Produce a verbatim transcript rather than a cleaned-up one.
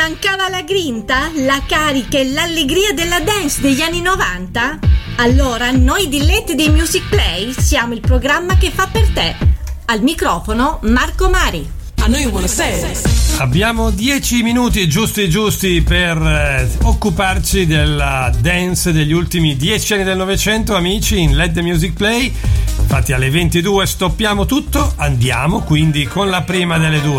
mancava la grinta, la carica e l'allegria della dance degli anni novanta? Allora noi di Let the Music Play siamo il programma che fa per te. Al microfono Marco Mari. Abbiamo dieci minuti giusti giusti per eh, occuparci della dance degli ultimi dieci anni del Novecento, amici, in Let the Music Play. Infatti alle ventidue stoppiamo tutto, andiamo quindi con la prima delle due.